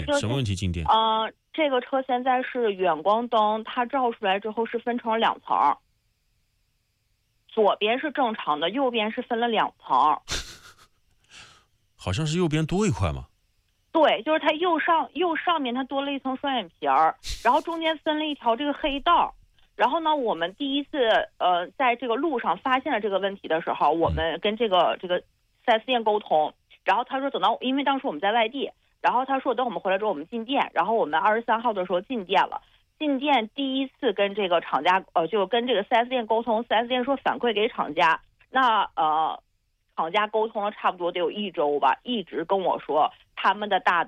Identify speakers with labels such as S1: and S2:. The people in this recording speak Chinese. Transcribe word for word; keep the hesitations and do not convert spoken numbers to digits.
S1: 什么问题静电？
S2: 呃，这个车现在是远光灯，它照出来之后是分成了两层，左边是正常的，右边是分了两层。
S1: 好像是右边多一块嘛。
S2: 对，就是它右上右上面它多了一层双眼皮儿，然后中间分了一条这个黑道。然后呢，我们第一次呃在这个路上发现了这个问题的时候，我们跟这个这个四 S 店沟通，然后他说等到，因为当时我们在外地，然后他说等我们回来之后我们进店，然后我们二十三号的时候进店了。进店第一次跟这个厂家呃就跟这个四 S 店沟通，四 S 店说反馈给厂家，那呃厂家沟通了差不多得有一周吧，一直跟我说他们的大